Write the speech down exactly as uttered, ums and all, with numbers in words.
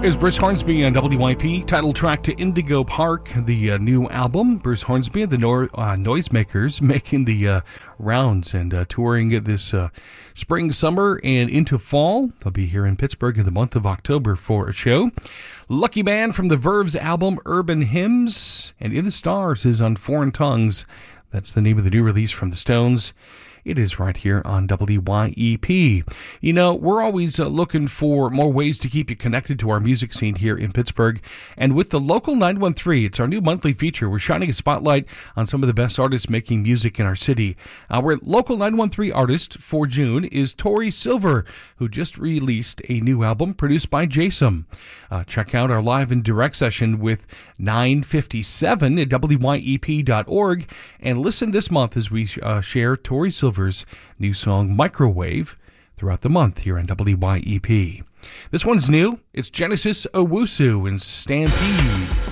Is Bruce Hornsby on W Y P, title track to Indigo Park, the uh, new album. Bruce Hornsby and the no- uh, Noisemakers making the uh, rounds and uh, touring this uh, spring, summer, and into fall. They'll be here in Pittsburgh in the month of October for a show. Lucky Man from the Verve's album Urban Hymns, and In the Stars is on Foreign Tongues. That's the name of the new release from the Stones. It is right here on W Y E P. You know, we're always uh, looking for more ways to keep you connected to our music scene here in Pittsburgh. And with the Local nine one three, it's our new monthly feature. We're shining a spotlight on some of the best artists making music in our city. Our Local nine one three artist for June is Tori Silver, who just released a new album produced by Jason. Uh, check out our live and direct session with nine fifty-seven at W Y E P dot org and listen this month as we uh, share Tori Silver's new song Microwave throughout the month here on W Y E P. This one's new. It's Genesis Owusu and Stampede.